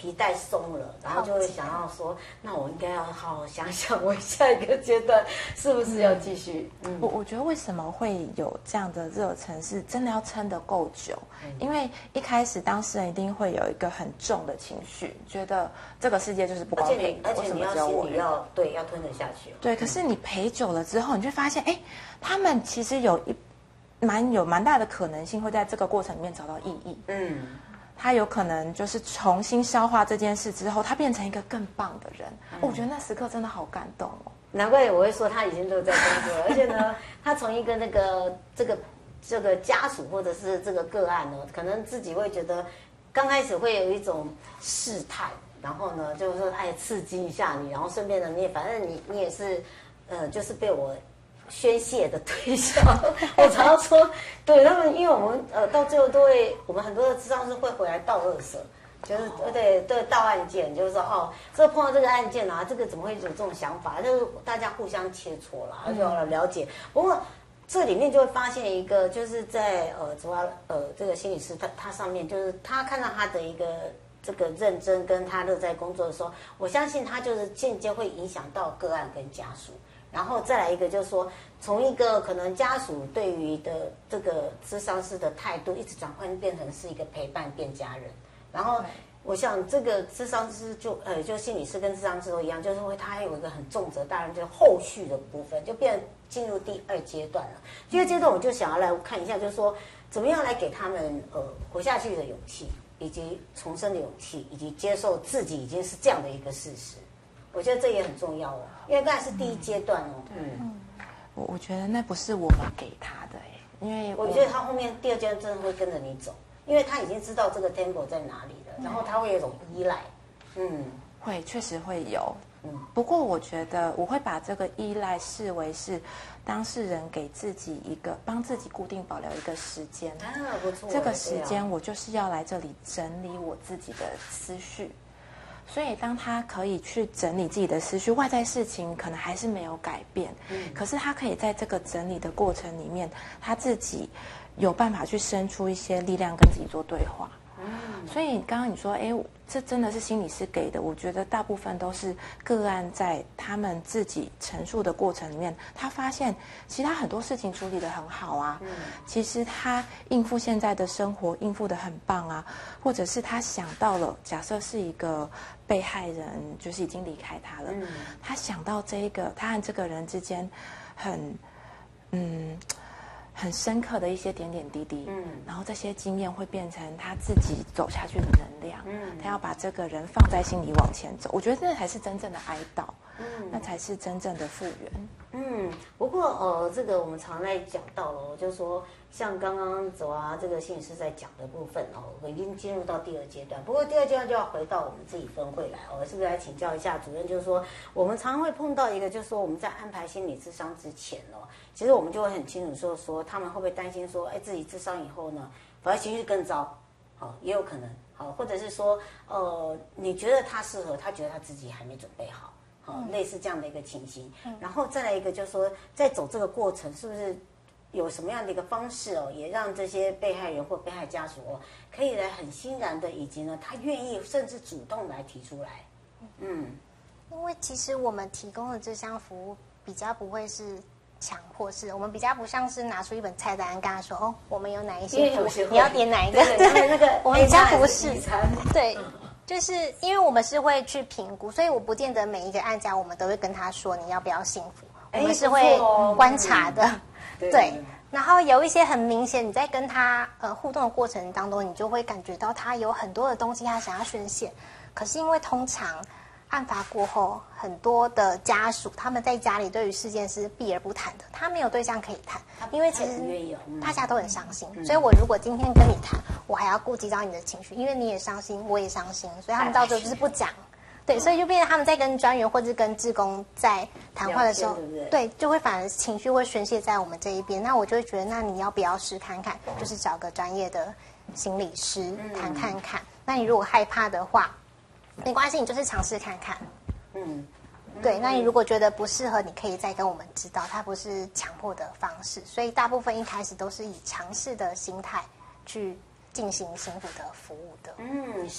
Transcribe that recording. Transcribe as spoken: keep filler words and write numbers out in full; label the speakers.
Speaker 1: 皮带松了，然后就会想要说，那我应该要好好想想，我下一个阶段是不是要继续？嗯，
Speaker 2: 我我觉得为什么会有这样的热忱，是真的要撑得够久，嗯、因为一开始当事人一定会有一个很重的情绪，觉得这个世界就是不公平，
Speaker 1: 而且你要心里要对要吞得下去。
Speaker 2: 对，可是你陪久了之后，你就发现，哎，他们其实有一蛮有蛮大的可能性会在这个过程里面找到意义。嗯。他有可能就是重新消化这件事之后，他变成一个更棒的人。嗯、我觉得那时刻真的好感动哦。
Speaker 1: 难怪我会说他已经都在工作了，而且呢，他从一个那个这个这个家属或者是这个个案呢，可能自己会觉得刚开始会有一种试探，然后呢，就是说哎刺激一下你，然后顺便呢你也反正你你也是呃就是被我宣泄的对象。我常常说，对他们，因为我们呃到最后都会，我们很多的咨商师会回来倒垃圾，就是对对倒案件，就是说哦，这碰到这个案件啊，这个怎么会有这种想法？就是大家互相切磋啦，而且了解。不过这里面就会发现一个，就是在呃主要呃这个心理师他他上面，就是他看到他的一个这个认真跟他乐在工作的时候，我相信他就是间接会影响到个案跟家属。然后再来一个，就是说，从一个可能家属对于的这个咨商师的态度，一直转换变成是一个陪伴变家人。然后，我想这个咨商师就呃，就心理师跟咨商师都一样，就是会他有一个很重责大任，就是后续的部分就变进入第二阶段了。第二阶段我就想要来看一下，就是说怎么样来给他们呃活下去的勇气，以及重生的勇气，以及接受自己已经是这样的一个事实。我觉得这也很重要哦，因为刚才是第一阶段哦。嗯，
Speaker 2: 我我觉得那不是我们给他的哎，因为
Speaker 1: 我觉得他后面第二阶段真的会跟着你走，因为他已经知道这个 tempo 在哪里了，然后他会有一种依赖。嗯，
Speaker 2: 会确实会有。嗯，不过我觉得我会把这个依赖视为是当事人给自己一个帮自己固定保留一个时间。
Speaker 1: 啊，不错。
Speaker 2: 这个时间我就是要来这里整理我自己的思绪。所以，当他可以去整理自己的思绪，外在事情可能还是没有改变，嗯，可是他可以在这个整理的过程里面，他自己有办法去生出一些力量，跟自己做对话。嗯，所以刚刚你说，哎，这真的是心理师给的？我觉得大部分都是个案在他们自己陈述的过程里面，他发现其他很多事情处理得很好啊。嗯，其实他应付现在的生活应付得很棒啊，或者是他想到了，假设是一个被害人，就是已经离开他了，嗯，他想到这一个他和这个人之间很嗯。很深刻的一些点点滴滴，嗯，然后这些经验会变成他自己走下去的能量，嗯，他要把这个人放在心里往前走，我觉得这才是真正的哀悼，嗯，那才是真正的复原，
Speaker 1: 嗯，不过呃，这个我们常在讲到了，就是说像刚刚走啊，这个心理师在讲的部分哦，我已经进入到第二阶段，不过第二阶段就要回到我们自己分会来哦，是不是来请教一下主任？就是说我们常会碰到一个，就是说我们在安排心理咨商之前哦。其实我们就会很清楚说说他们会不会担心说，哎，自己咨商以后呢，反而情绪更糟，好、哦，也有可能，好、哦，或者是说，呃，你觉得他适合，他觉得他自己还没准备好，好、哦，类似这样的一个情形。嗯、然后再来一个，就是说，在走这个过程，是不是有什么样的一个方式哦，也让这些被害人或被害家属哦，可以来很欣然的，以及呢，他愿意甚至主动来提出来，嗯，
Speaker 3: 因为其实我们提供的这项服务比较不会是强迫式，我们比较不像是拿出一本菜单跟他说哦，我们有哪一些服务，你要点哪一个？
Speaker 1: 对，那个
Speaker 3: 我们比较不是，对，就是因为我们是会去评估，所以我不见得每一个案家我们都会跟他说你要不要幸福，我们是会观察的，对。然后有一些很明显，你在跟他呃互动的过程当中，你就会感觉到他有很多的东西他想要宣泄，可是因为通常案发过后，很多的家属他们在家里对于事件是避而不谈的，他没有对象可以谈，因为其实大家都很伤心，所以我如果今天跟你谈，我还要顾及到你的情绪，因为你也伤心，我也伤心，所以他们到最后就是不讲，对，所以就变成他们在跟专员或者跟志工在谈话的时候，对，就会反而情绪会宣泄在我们这一边，那我就会觉得，那你要不要试看看，就是找个专业的心理师谈看看，那你如果害怕的话。没关系，你就是尝试看看。嗯，对。那你如果觉得不适合，你可以再跟我们知道，它不是强迫的方式。所以大部分一开始都是以尝试的心态去进行幸福的服务的。嗯。